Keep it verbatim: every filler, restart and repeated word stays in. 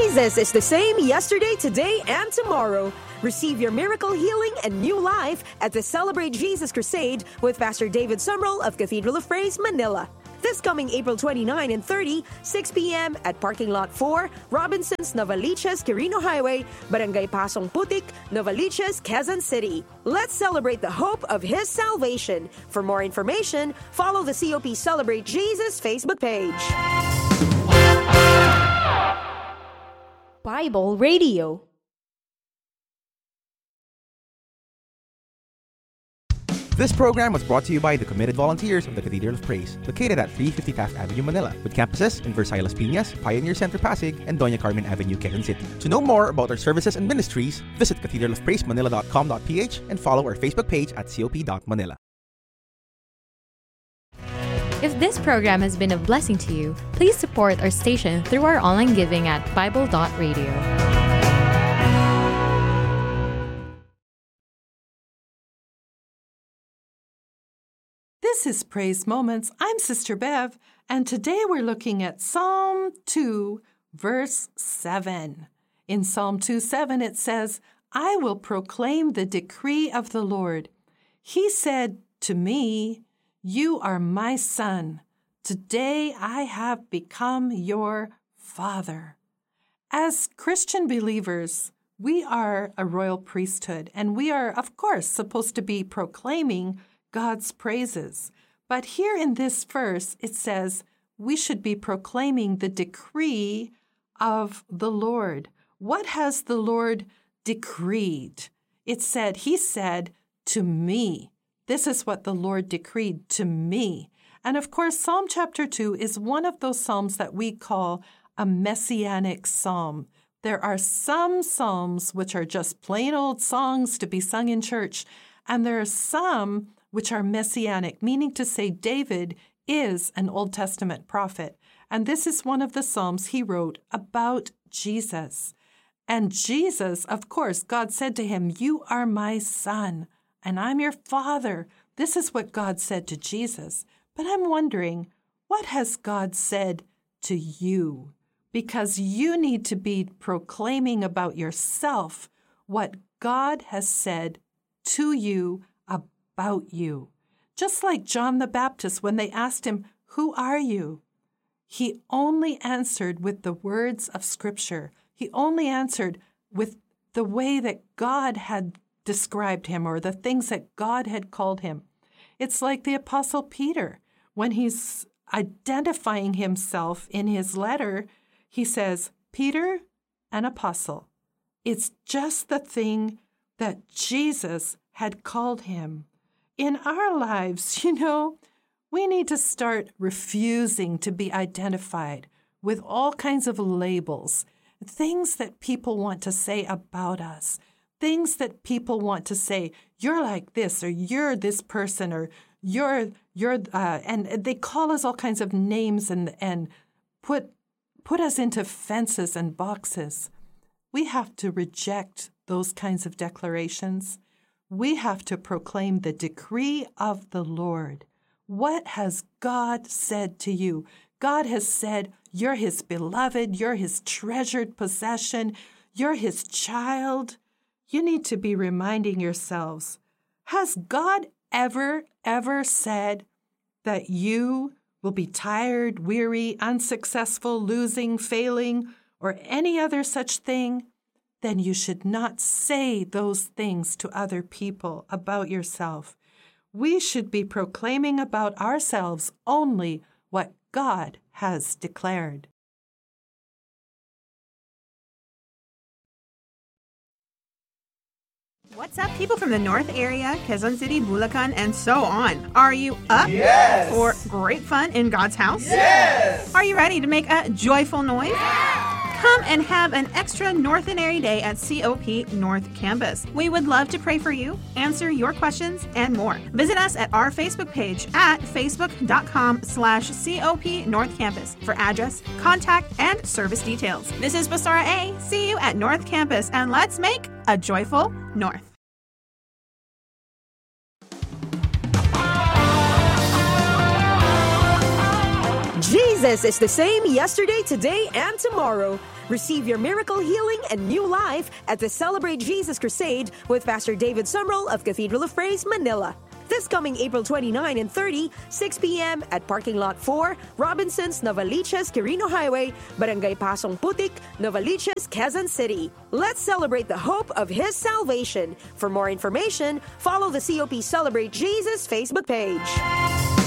Jesus is the same yesterday, today, and tomorrow. Receive your miracle healing and new life at the Celebrate Jesus Crusade with Pastor David Sumrall of Cathedral of Praise, Manila. This coming April twenty-ninth and thirtieth, six p.m. at Parking Lot four, Robinsons, Novaliches, Quirino Highway, Barangay Pasong Putik, Novaliches, Quezon City. Let's celebrate the hope of His salvation. For more information, follow the C O P Celebrate Jesus Facebook page. Bible Radio. This program was brought to you by the committed volunteers of the Cathedral of Praise, located at three fifty Taft Avenue, Manila, with campuses in Versailles Piñas, Pioneer Center Pasig, and Doña Carmen Avenue, Quezon City. To know more about our services and ministries, visit cathedral of praise manila dot com dot p h and follow our Facebook page at c o p dot manila. If this program has been a blessing to you, please support our station through our online giving at bible dot radio. This is Praise Moments. I'm Sister Bev, and today we're looking at Psalm two, verse seven. In Psalm two seven, it says, I will proclaim the decree of the Lord. He said to me, You are my son. Today I have become your father. As Christian believers, we are a royal priesthood, and we are, of course, supposed to be proclaiming God's praises. But here in this verse, it says we should be proclaiming the decree of the Lord. What has the Lord decreed? It said, He said to me. This is what the Lord decreed to me. And of course, Psalm chapter two is one of those psalms that we call a messianic psalm. There are some psalms which are just plain old songs to be sung in church, and there are some which are messianic, meaning to say David is an Old Testament prophet. And this is one of the psalms he wrote about Jesus. And Jesus, of course, God said to him, You are my son, and I'm your father. This is what God said to Jesus. But I'm wondering, what has God said to you? Because you need to be proclaiming about yourself what God has said to you about you. Just like John the Baptist, when they asked him, Who are you? He only answered with the words of Scripture. He only answered with the way that God had described him or the things that God had called him. It's like the Apostle Peter. When he's identifying himself in his letter, he says, Peter, an apostle. It's just the thing that Jesus had called him. In our lives, you know, we need to start refusing to be identified with all kinds of labels, things that people want to say about us, things that people want to say, you're like this, or you're this person, or you're, you're, uh, and they call us all kinds of names and, and put, put us into fences and boxes. We have to reject those kinds of declarations. We have to proclaim the decree of the Lord. What has God said to you? God has said, you're His beloved, you're His treasured possession, you're His child. You need to be reminding yourselves, has God ever, ever said that you will be tired, weary, unsuccessful, losing, failing, or any other such thing? Then you should not say those things to other people about yourself. We should be proclaiming about ourselves only what God has declared. What's up, people from the North area, Quezon City, Bulacan, and so on? Are you up Yes! for great fun in God's house? Yes! Are you ready to make a joyful noise? Yeah! Come and have an extra Northenary Day at C O P North Campus. We would love to pray for you, answer your questions, and more. Visit us at our Facebook page at facebook.com slash COP North Campus for address, contact, and service details. This is Basara A. See you at North Campus, and let's make a joyful North. Jesus Jesus is the same yesterday, today, and tomorrow. Receive your miracle healing and new life at the Celebrate Jesus Crusade with Pastor David Sumrall of Cathedral of Praise, Manila. This coming April twenty-ninth and thirtieth, six p.m. at Parking Lot four, Robinsons, Novaliches, Quirino Highway, Barangay Pasong Putik, Novaliches, Quezon City. Let's celebrate the hope of His salvation. For more information, follow the C O P Celebrate Jesus Facebook page.